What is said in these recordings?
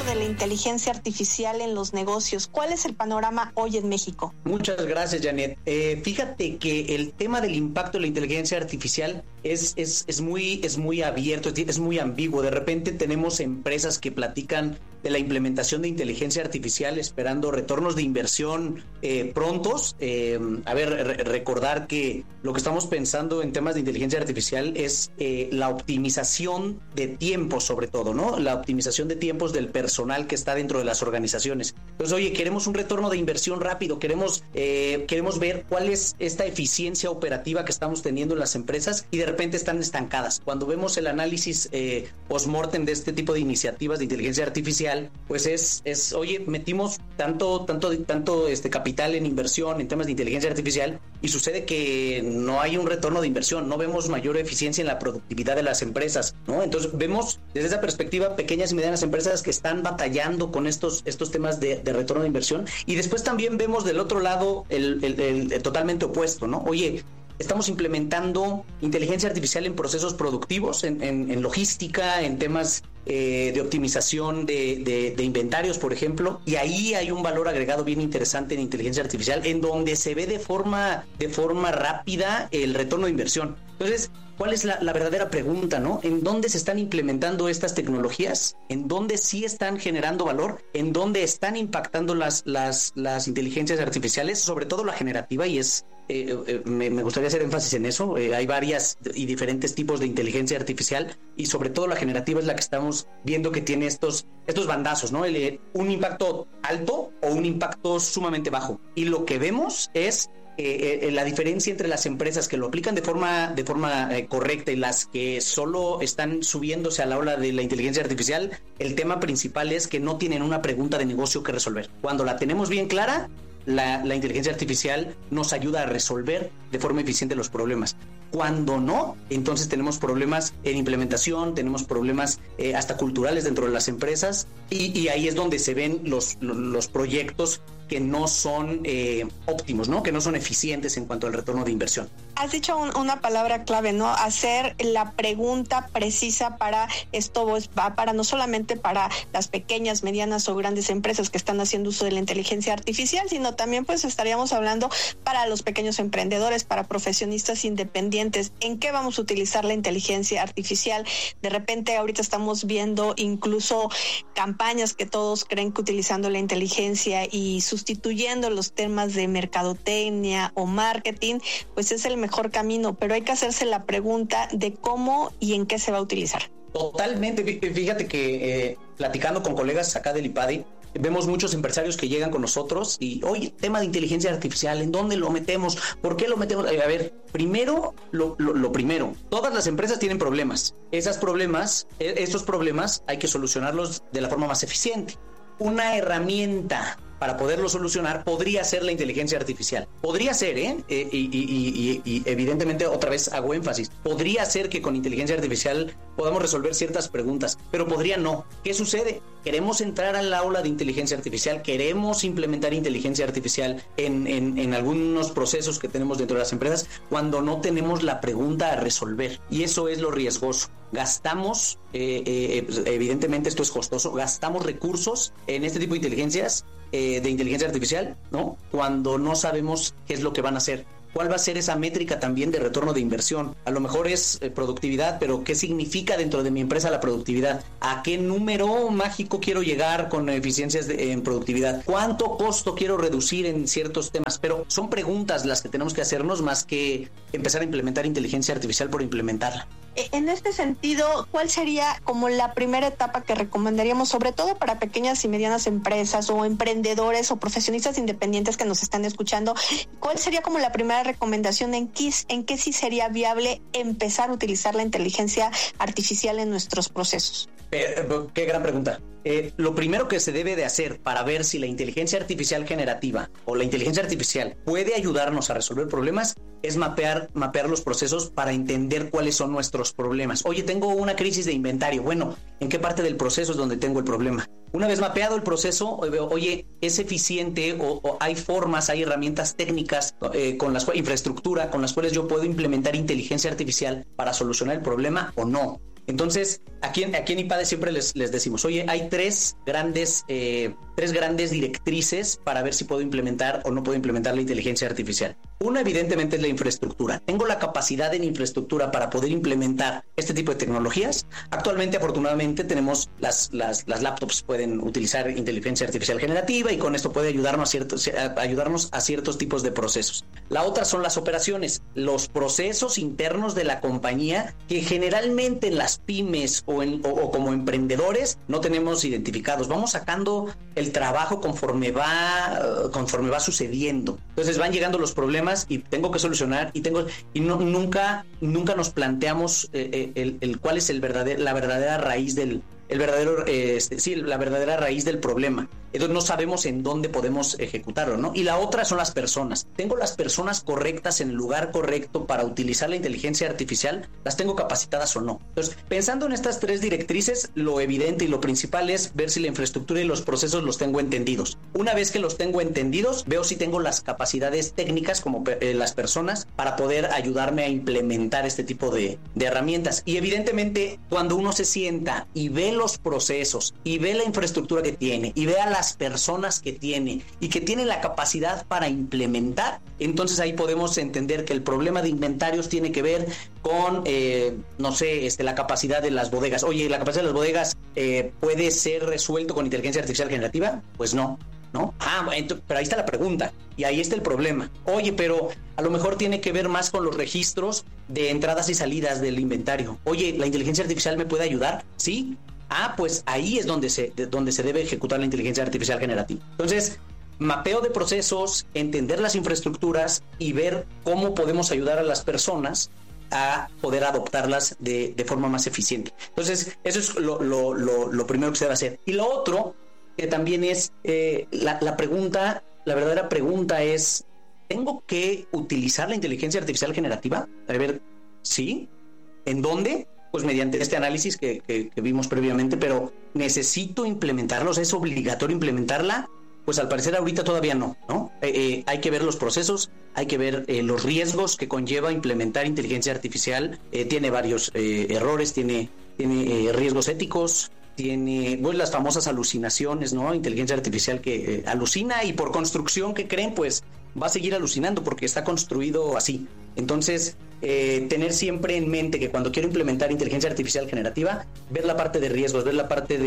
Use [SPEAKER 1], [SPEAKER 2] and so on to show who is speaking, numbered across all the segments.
[SPEAKER 1] de la inteligencia artificial en los negocios? ¿Cuál es el panorama hoy en México?
[SPEAKER 2] Muchas gracias, Janet. Fíjate que el tema del impacto de la inteligencia artificial es muy abierto, es muy ambiguo. De repente tenemos empresas que platican de la implementación de inteligencia artificial esperando retornos de inversión prontos. Recordar que lo que estamos pensando en temas de inteligencia artificial es la optimización de tiempos, sobre todo, ¿no? La optimización de tiempos del personal que está dentro de las organizaciones. Entonces, oye, queremos un retorno de inversión rápido, queremos ver cuál es esta eficiencia operativa que estamos teniendo en las empresas y de repente están estancadas. Cuando vemos el análisis post-mortem de este tipo de iniciativas de inteligencia artificial, pues oye, metimos tanto capital en inversión en temas de inteligencia artificial y sucede que no hay un retorno de inversión, no vemos mayor eficiencia en la productividad de las empresas, ¿no? Entonces vemos desde esa perspectiva pequeñas y medianas empresas que están batallando con estos temas de retorno de inversión, y después también vemos del otro lado el totalmente opuesto, ¿no? Oye, estamos implementando inteligencia artificial en procesos productivos, en logística, en temas de optimización de inventarios, por ejemplo, y ahí hay un valor agregado bien interesante en inteligencia artificial, en donde se ve de forma rápida el retorno de inversión. Entonces, ¿cuál es la verdadera pregunta, no? ¿En dónde se están implementando estas tecnologías? ¿En dónde sí están generando valor? ¿En dónde están impactando las inteligencias artificiales? Sobre todo la generativa, y me gustaría hacer énfasis en eso. Hay varias y diferentes tipos de inteligencia artificial, y sobre todo la generativa es la que estamos viendo que tiene estos bandazos, ¿no? Un impacto alto o un impacto sumamente bajo. Y lo que vemos es la diferencia entre las empresas que lo aplican de forma correcta y las que solo están subiéndose a la ola de la inteligencia artificial. El tema principal es que no tienen una pregunta de negocio que resolver. Cuando la tenemos bien clara, la inteligencia artificial nos ayuda a resolver de forma eficiente los problemas. Cuando no, entonces tenemos problemas en implementación, tenemos problemas hasta culturales dentro de las empresas, y ahí es donde se ven los proyectos que no son óptimos, ¿no? Que no son eficientes en cuanto al retorno de inversión.
[SPEAKER 1] Has dicho una palabra clave, ¿no? Hacer la pregunta precisa para esto, va para no solamente para las pequeñas, medianas o grandes empresas que están haciendo uso de la inteligencia artificial, sino también pues estaríamos hablando para los pequeños emprendedores, para profesionistas independientes. ¿En qué vamos a utilizar la inteligencia artificial? De repente ahorita estamos viendo incluso campañas que todos creen que utilizando la inteligencia y sustituyendo los temas de mercadotecnia o marketing, pues es el mejor camino, pero hay que hacerse la pregunta de cómo y en qué se va a utilizar.
[SPEAKER 2] Totalmente. Fíjate que platicando con colegas acá del IPADI, vemos muchos empresarios que llegan con nosotros y, oye, tema de inteligencia artificial, ¿en dónde lo metemos? ¿Por qué lo metemos? A ver, primero, lo primero, todas las empresas tienen problemas. Estos problemas hay que solucionarlos de la forma más eficiente. Una herramienta para poderlo solucionar podría ser la inteligencia artificial. Podría ser, y evidentemente otra vez hago énfasis, podría ser que con inteligencia artificial podamos resolver ciertas preguntas, pero podría no. ¿Qué sucede? Queremos entrar al aula de inteligencia artificial, queremos implementar inteligencia artificial en algunos procesos que tenemos dentro de las empresas cuando no tenemos la pregunta a resolver, y eso es lo riesgoso. Gastamos, evidentemente esto es costoso, gastamos recursos en este tipo de inteligencias, de inteligencia artificial, ¿no? Cuando no sabemos qué es lo que van a hacer. ¿Cuál va a ser esa métrica también de retorno de inversión? A lo mejor es productividad, pero ¿qué significa dentro de mi empresa la productividad? ¿A qué número mágico quiero llegar con eficiencias en productividad? ¿Cuánto costo quiero reducir en ciertos temas? Pero son preguntas las que tenemos que hacernos más que empezar a implementar inteligencia artificial por implementarla.
[SPEAKER 1] En este sentido, ¿cuál sería como la primera etapa que recomendaríamos, sobre todo para pequeñas y medianas empresas o emprendedores o profesionistas independientes que nos están escuchando? ¿Cuál sería como la primera recomendación en qué sí sería viable empezar a utilizar la inteligencia artificial en nuestros procesos?
[SPEAKER 2] Qué gran pregunta. Lo primero que se debe de hacer para ver si la inteligencia artificial generativa o la inteligencia artificial puede ayudarnos a resolver problemas es mapear los procesos para entender cuáles son nuestros problemas. Oye, tengo una crisis de inventario. Bueno, ¿en qué parte del proceso es donde tengo el problema? Una vez mapeado el proceso, oye, ¿es eficiente o hay formas, hay herramientas técnicas, infraestructura con las cuales yo puedo implementar inteligencia artificial para solucionar el problema o no? Entonces, aquí en IPADE siempre les decimos, oye, hay tres grandes directrices para ver si puedo implementar o no puedo implementar la inteligencia artificial. Una, evidentemente, es la infraestructura. ¿Tengo la capacidad en infraestructura para poder implementar este tipo de tecnologías? Actualmente, afortunadamente, tenemos las laptops pueden utilizar inteligencia artificial generativa y con esto puede ayudarnos a ciertos tipos de procesos. La otra son las operaciones, los procesos internos de la compañía que generalmente en las pymes o como emprendedores no tenemos identificados. Vamos sacando el trabajo conforme va sucediendo. Entonces van llegando los problemas y tengo que solucionar nunca nos planteamos cuál es la verdadera raíz la verdadera raíz del problema. Entonces no sabemos en dónde podemos ejecutarlo, ¿no? Y la otra son las personas. ¿Tengo las personas correctas en el lugar correcto para utilizar la inteligencia artificial? ¿Las tengo capacitadas o no? Entonces, pensando en estas tres directrices, lo evidente y lo principal es ver si la infraestructura y los procesos los tengo entendidos. Una vez que los tengo entendidos, veo si tengo las capacidades técnicas como las personas para poder ayudarme a implementar este tipo de herramientas. Y evidentemente, cuando uno se sienta y ve los procesos y ve la infraestructura que tiene y ve a las personas que tiene y que tiene la capacidad para implementar, entonces ahí podemos entender que el problema de inventarios tiene que ver con la capacidad de las bodegas. Oye, ¿la capacidad de las bodegas puede ser resuelto con inteligencia artificial generativa? Pues no. Pero ahí está la pregunta y ahí está el problema. Oye, pero a lo mejor tiene que ver más con los registros de entradas y salidas del inventario. Oye, ¿la inteligencia artificial me puede ayudar? ¿Sí? Pues ahí es donde se debe ejecutar la inteligencia artificial generativa. Entonces, mapeo de procesos, entender las infraestructuras y ver cómo podemos ayudar a las personas a poder adoptarlas de forma más eficiente. Entonces, eso es lo primero que se debe hacer. Y lo otro, que también es la verdadera pregunta es, ¿tengo que utilizar la inteligencia artificial generativa? A ver, ¿sí? ¿En dónde? Pues mediante este análisis que vimos previamente, pero ¿necesito implementarlos? ¿Es obligatorio implementarla? Pues al parecer ahorita todavía no. Hay que ver los procesos, hay que ver los riesgos que conlleva implementar inteligencia artificial. Tiene varios errores, tiene riesgos éticos, tiene las famosas alucinaciones, ¿no? Inteligencia artificial que alucina y por construcción que creen, pues va a seguir alucinando porque está construido así. Entonces, tener siempre en mente que cuando quiero implementar inteligencia artificial generativa, ver la parte de riesgos, ver la parte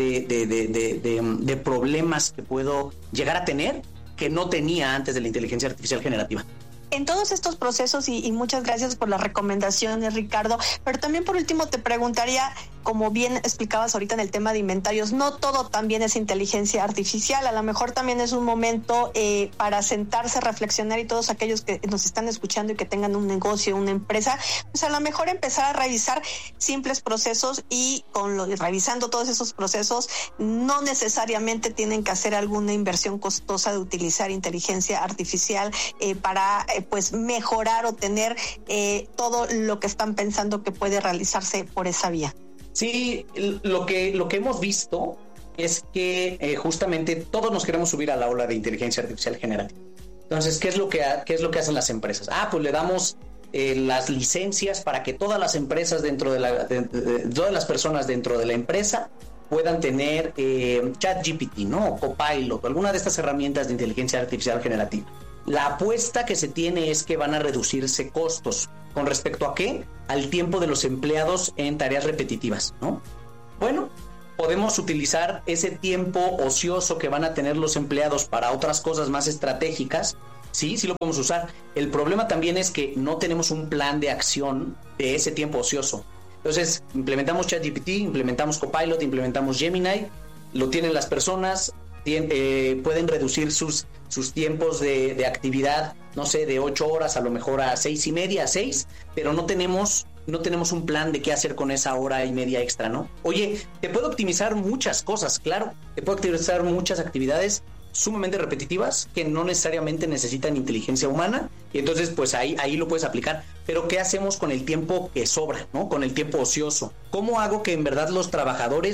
[SPEAKER 2] de problemas que puedo llegar a tener que no tenía antes de la inteligencia artificial generativa.
[SPEAKER 1] En todos estos procesos, y muchas gracias por las recomendaciones, Ricardo, pero también por último te preguntaría, como bien explicabas ahorita en el tema de inventarios, no todo también es inteligencia artificial, a lo mejor también es un momento para sentarse, reflexionar, y todos aquellos que nos están escuchando y que tengan un negocio, una empresa, pues a lo mejor empezar a revisar simples procesos y revisando todos esos procesos, no necesariamente tienen que hacer alguna inversión costosa de utilizar inteligencia artificial para pues mejorar o tener todo lo que están pensando que puede realizarse por esa vía.
[SPEAKER 2] Sí, lo que hemos visto es que justamente todos nos queremos subir a la ola de inteligencia artificial generativa. Entonces, ¿qué es lo que hacen las empresas? Pues le damos las licencias para que todas las empresas todas las personas dentro de la empresa puedan tener ChatGPT, ¿no? O Copilot, o alguna de estas herramientas de inteligencia artificial generativa. La apuesta que se tiene es que van a reducirse costos. ¿Con respecto a qué? Al tiempo de los empleados en tareas repetitivas, ¿no? Bueno, podemos utilizar ese tiempo ocioso que van a tener los empleados para otras cosas más estratégicas. Sí lo podemos usar. El problema también es que no tenemos un plan de acción de ese tiempo ocioso. Entonces, implementamos ChatGPT, implementamos Copilot, implementamos Gemini, lo tienen las personas, pueden reducir sus tiempos de actividad, no sé, de 8 horas a lo mejor a 6:30, a 6, pero no tenemos un plan de qué hacer con esa hora y media extra, ¿no? Oye, te puede optimizar muchas cosas, claro, te puede optimizar muchas actividades sumamente repetitivas que no necesariamente necesitan inteligencia humana, y entonces pues ahí lo puedes aplicar. Pero ¿qué hacemos con el tiempo que sobra, ¿no? Con el tiempo ocioso. ¿Cómo hago que en verdad los trabajadores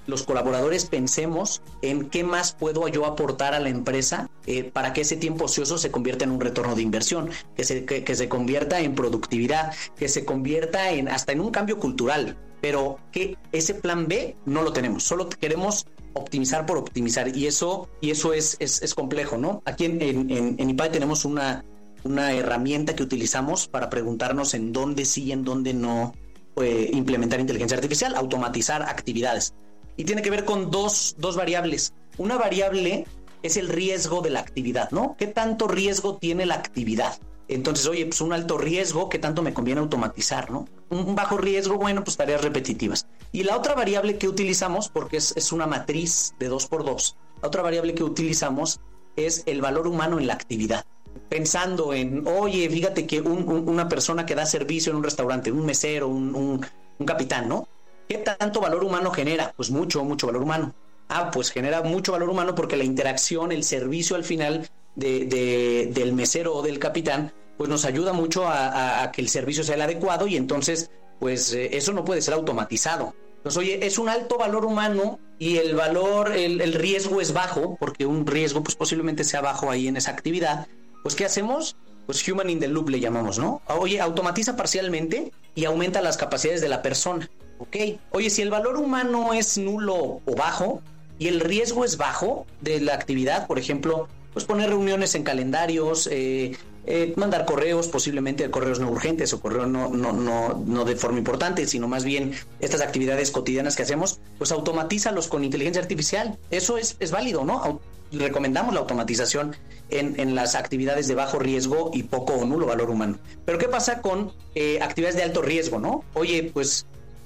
[SPEAKER 2] los colaboradores pensemos en qué más puedo yo aportar a la empresa para que ese tiempo ocioso se convierta en un retorno de inversión, que se convierta en productividad, que se convierta hasta en un cambio cultural, pero que ese plan B no lo tenemos, solo queremos optimizar por optimizar, y eso es complejo, ¿no? Aquí en IPADE tenemos una herramienta que utilizamos para preguntarnos en dónde sí y en dónde no implementar inteligencia artificial, automatizar actividades. Y tiene que ver con dos variables. Una variable es el riesgo de la actividad, ¿no? ¿Qué tanto riesgo tiene la actividad? Entonces, oye, pues un alto riesgo, ¿qué tanto me conviene automatizar, no? Un bajo riesgo, bueno, pues tareas repetitivas. Y la otra variable que utilizamos, porque es una matriz de 2x2, la otra variable que utilizamos es el valor humano en la actividad. Pensando en, oye, fíjate que una persona que da servicio en un restaurante, un mesero, un capitán, ¿no? ¿Qué tanto valor humano genera? Pues mucho valor humano. Pues genera mucho valor humano porque la interacción, el servicio al final del mesero o del capitán, pues nos ayuda mucho a que el servicio sea el adecuado, y entonces, pues eso no puede ser automatizado. Entonces, oye, es un alto valor humano y el riesgo es bajo, porque un riesgo pues posiblemente sea bajo ahí en esa actividad. Pues, ¿qué hacemos? Pues human in the loop le llamamos, ¿no? Oye, automatiza parcialmente y aumenta las capacidades de la persona, ¿ok? Oye, si el valor humano es nulo o bajo y el riesgo es bajo de la actividad, por ejemplo, pues poner reuniones en calendarios, mandar correos, posiblemente correos no urgentes o correos no de forma importante, sino más bien estas actividades cotidianas que hacemos, pues automatízalos con inteligencia artificial. Eso es válido, ¿no? Recomendamos la automatización en las actividades de bajo riesgo y poco o nulo valor humano. Pero ¿qué pasa con actividades de alto riesgo, no? Oye, pues,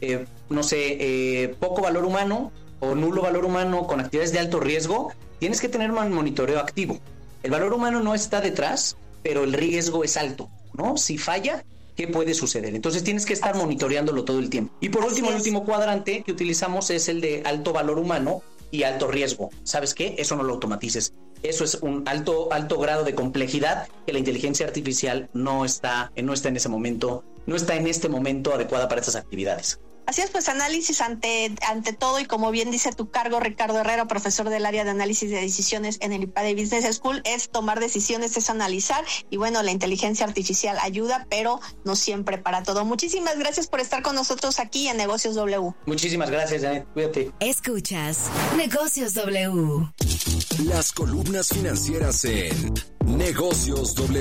[SPEAKER 2] poco valor humano o nulo valor humano con actividades de alto riesgo, tienes que tener un monitoreo activo. El valor humano no está detrás, pero el riesgo es alto, ¿no? Si falla, ¿qué puede suceder? Entonces tienes que estar monitoreándolo todo el tiempo. Y por último, el último cuadrante que utilizamos es el de alto valor humano y alto riesgo. ¿Sabes qué? Eso no lo automatices. Eso es un alto grado de complejidad que la inteligencia artificial no está en ese momento, no está en este momento adecuada para estas actividades.
[SPEAKER 1] Así es, pues análisis ante todo, y como bien dice tu cargo, Ricardo Herrera, profesor del área de análisis de decisiones en el IPADE Business School, es tomar decisiones, es analizar, y bueno, la inteligencia artificial ayuda, pero no siempre para todo. Muchísimas gracias por estar con nosotros aquí en Negocios W.
[SPEAKER 2] Muchísimas gracias, Janet. Cuídate.
[SPEAKER 3] Escuchas Negocios W.
[SPEAKER 4] Las columnas financieras en Negocios W.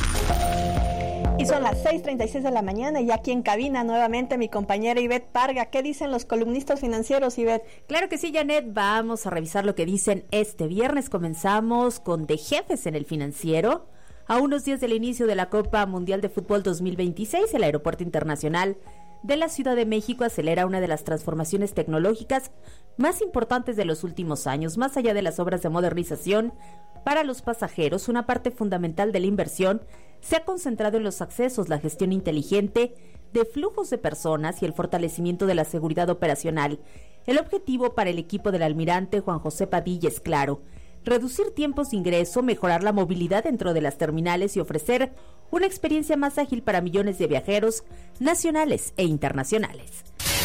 [SPEAKER 5] Y son las 6:36 de la mañana y aquí en cabina nuevamente mi compañera Ivette Parga. ¿Qué dicen los columnistas financieros, Ivette?
[SPEAKER 6] Claro que sí, Janet. Vamos a revisar lo que dicen este viernes. Comenzamos con De Jefes en el Financiero. A unos días del inicio de la Copa Mundial de Fútbol 2026, el Aeropuerto Internacional de la Ciudad de México acelera una de las transformaciones tecnológicas más importantes de los últimos años. Más allá de las obras de modernización para los pasajeros, una parte fundamental de la inversión se ha concentrado en los accesos, la gestión inteligente de flujos de personas y el fortalecimiento de la seguridad operacional. El objetivo para el equipo del almirante Juan José Padilla es claro: reducir tiempos de ingreso, mejorar la movilidad dentro de las terminales y ofrecer una experiencia más ágil para millones de viajeros nacionales e internacionales.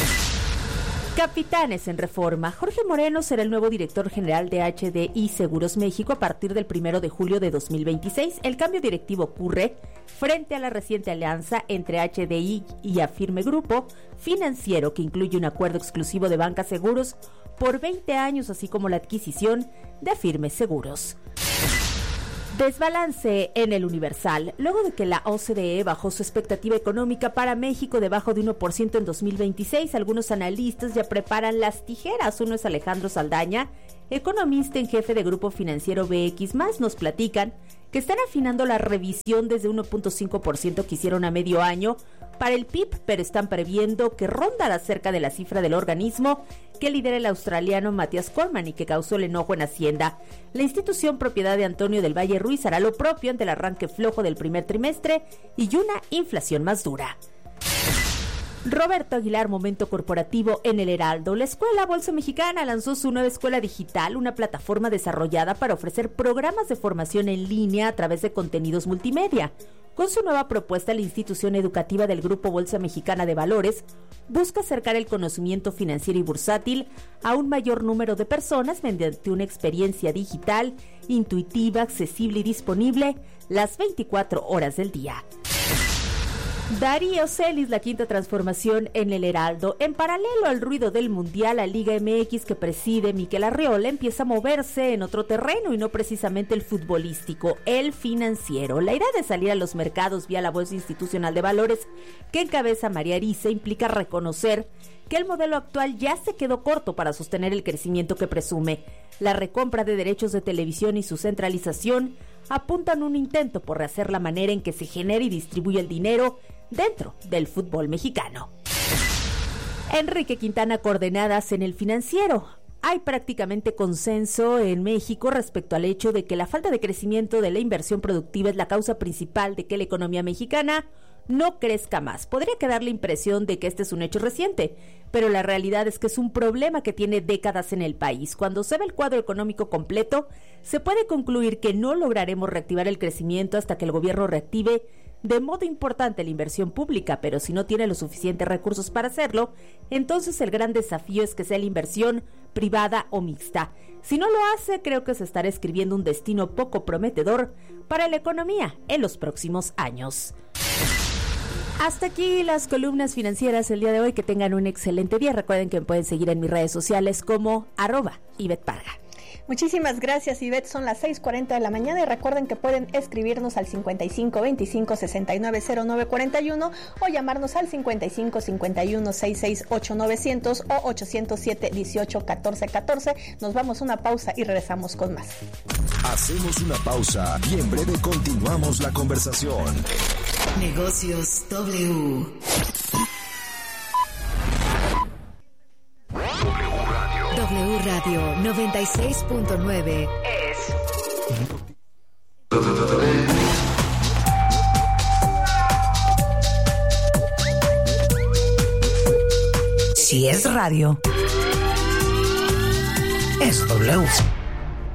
[SPEAKER 6] Capitanes en reforma. Jorge Moreno será el nuevo director general de HDI Seguros México a partir del 1 de julio de 2026. El cambio directivo ocurre frente a la reciente alianza entre HDI y Afirme Grupo Financiero, que incluye un acuerdo exclusivo de banca seguros por 20 años, así como la adquisición de Afirme Seguros. Desbalance en el Universal. Luego de que la OCDE bajó su expectativa económica para México debajo de 1% en 2026, algunos analistas ya preparan las tijeras. Uno es Alejandro Saldaña, economista en jefe de Grupo Financiero BX+. Nos platican que están afinando la revisión desde 1.5% que hicieron a medio año para el PIB, pero están previendo que rondará cerca de la cifra del organismo que lidera el australiano Matthias Cormann y que causó el enojo en Hacienda. La institución, propiedad de Antonio del Valle Ruiz, hará lo propio ante el arranque flojo del primer trimestre y una inflación más dura. Roberto Aguilar, momento corporativo en el Heraldo. La Escuela Bolsa Mexicana lanzó su nueva escuela digital, una plataforma desarrollada para ofrecer programas de formación en línea a través de contenidos multimedia. Con su nueva propuesta, la institución educativa del Grupo Bolsa Mexicana de Valores busca acercar el conocimiento financiero y bursátil a un mayor número de personas mediante una experiencia digital, intuitiva, accesible y disponible las 24 horas del día. Darío Celis, la quinta transformación en el Heraldo. En paralelo al ruido del Mundial, la Liga MX que preside Miquel Arriola empieza a moverse en otro terreno y no precisamente el futbolístico, el financiero. La idea de salir a los mercados vía la Bolsa Institucional de Valores que encabeza María Arisa implica reconocer que el modelo actual ya se quedó corto para sostener el crecimiento que presume. La recompra de derechos de televisión y su centralización apuntan un intento por rehacer la manera en que se genera y distribuye el dinero dentro del fútbol mexicano. Enrique Quintana, coordenadas en el financiero. Hay prácticamente consenso en México respecto al hecho de que la falta de crecimiento de la inversión productiva es la causa principal de que la economía mexicana no crezca más. Podría quedar la impresión de que este es un hecho reciente, pero la realidad es que es un problema que tiene décadas en el país. Cuando se ve el cuadro económico completo, se puede concluir que no lograremos reactivar el crecimiento hasta que el gobierno reactive de modo importante la inversión pública, pero si no tiene los suficientes recursos para hacerlo, entonces el gran desafío es que sea la inversión privada o mixta. Si no lo hace, creo que se estará escribiendo un destino poco prometedor para la economía en los próximos años. Hasta aquí las columnas financieras el día de hoy. Que tengan un excelente día. Recuerden que me pueden seguir en mis redes sociales como @IvetteParga.
[SPEAKER 5] Muchísimas gracias, Ivette. Son las 6:40 de la mañana y recuerden que pueden escribirnos al 55 25 69 09 41 o llamarnos al 55 51 66 8900 o 807 18 14 14. Nos vamos a una pausa y regresamos con más.
[SPEAKER 4] Hacemos una pausa y en breve continuamos la conversación.
[SPEAKER 3] Negocios W. W Radio 96.9 es. Si es radio, es W.